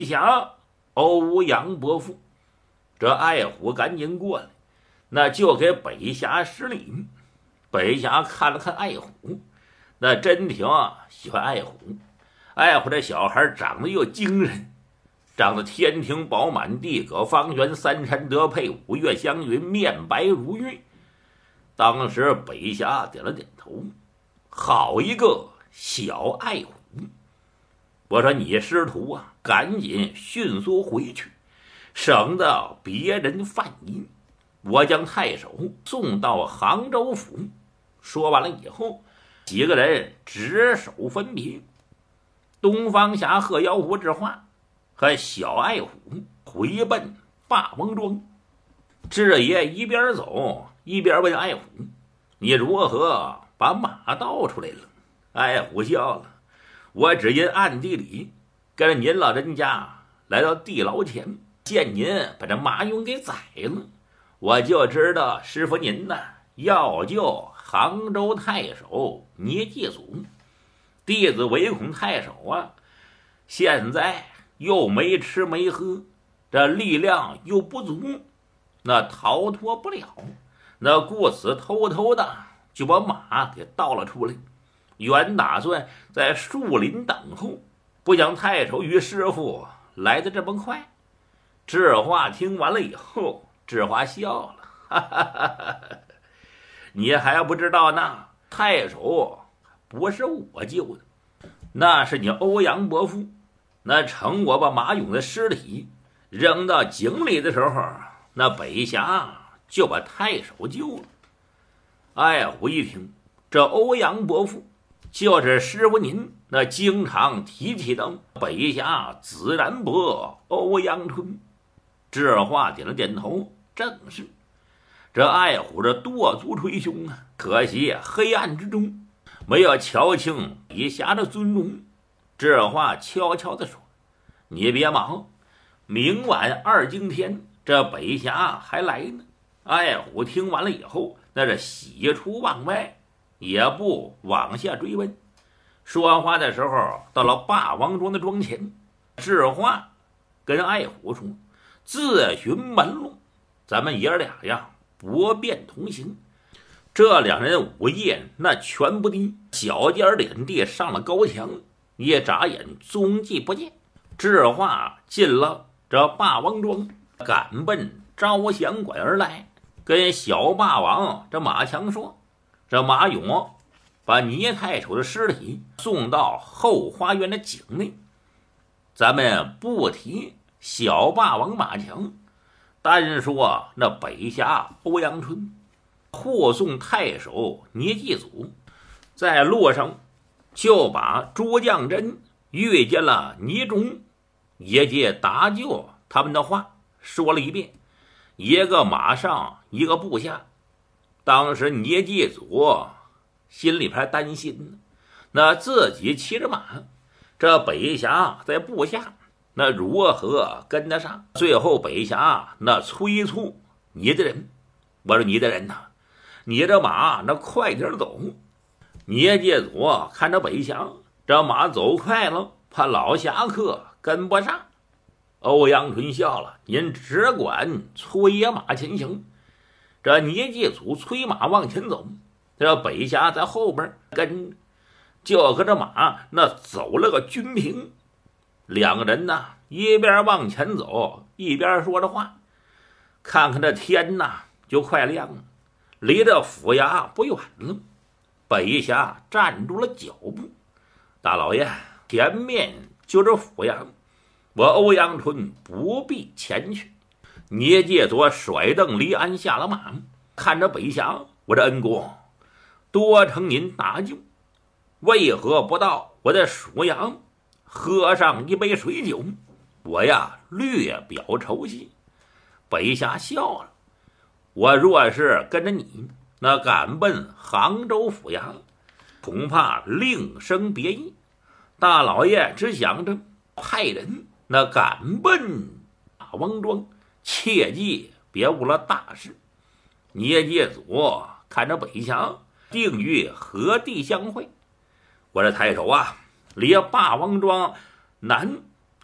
下欧阳伯父，这爱虎赶紧过来，那就给北侠施礼。北侠看了看爱虎，那真挺喜欢爱虎。爱虎这小孩长得又精神，长得天庭饱满，地阁方圆，三山得配，五岳祥云，面白如玉。当时北侠点了点头，好一个小爱虎！我说你师徒啊，赶紧迅速回去，省得别人犯疑。我将太守送到杭州府。说完了以后，几个人执手分别。东方侠贺妖狐之化和小爱虎回奔霸王庄。智爷一边走一边问爱虎：“你如何把马倒出来了？”爱虎笑了：“我只因暗地里跟着您老人家来到地牢前，见您把这马俑给宰了，我就知道师傅您呢要救杭州太守聂继祖，弟子唯恐太守啊现在又没吃没喝，这力量又不足，那逃脱不了，那故此偷偷的就把马给倒了出来，原打算在树林等候，不想太守与师傅来的这么快。”智化听完了以后，智化笑了：“哈哈哈哈，你还不知道呢，太守不是我救的，那是你欧阳伯父。那趁我把马俑的尸体扔到井里的时候，那北侠就把太守救了。”爱虎一听，这欧阳伯父就是师傅您那经常提起的北侠子然伯欧阳春。智化点了点头，正是。这爱虎这跺足捶胸啊，可惜黑暗之中没有瞧清北侠的尊容。智化悄悄地说：“你别忙，明晚二更天，这北侠还来呢。”爱虎听完了以后，那是喜出望外，也不往下追问。说话的时候，到了霸王庄的庄前，智化跟爱虎说：“自寻门路，咱们爷俩呀不便同行。”这两人午夜那全不低，脚尖点地上了高墙，一眨眼踪迹不见。智化进了这霸王庄，赶奔招降馆而来，跟小霸王这马强说：“这马俑把倪太守的尸体送到后花园的井内。”咱们不提小霸王马强，单说那北侠欧阳春护送太守聂继祖，在路上就把朱将真遇见了倪忠，也借搭救他们的话说了一遍，一个马上一个部下。当时聂继祖心里边担心呢，那自己骑着马，这北侠在部下，那如何跟得上？最后北侠那催促你的人，我说你的人呐，你这马那快点走。聂继祖看着北侠这马走快了，怕老侠客跟不上。欧阳春笑了：“您只管催马前行。”这聂继祖催马往前走，这北侠在后边跟着，就和这马那走了个均平。两个人呢一边往前走一边说着话。看看这天呐就快亮了，离这府衙不远了。北侠站住了脚步：“大老爷，前面就是府衙，我欧阳春不必前去。”聂介左甩蹬离鞍下了马，看着北侠：“我这恩公，多承您大救，为何不到我的蜀衙喝上一杯水酒，我呀略表酬谢？”北侠笑了：“我若是跟着你，那赶奔杭州府衙，恐怕另生别意。大老爷只想着派人那赶奔大王庄，切记别误了大事。”聂介祖看着北侠：“定于何地相会？”我这太守啊，离霸王庄南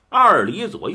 2里左右。